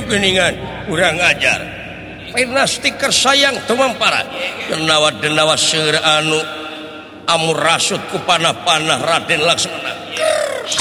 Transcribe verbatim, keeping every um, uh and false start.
geningan kurang ajar stiker sayang temanpara kenawa denawa seur anu amur rasut ku panah-panah Raden Laksmana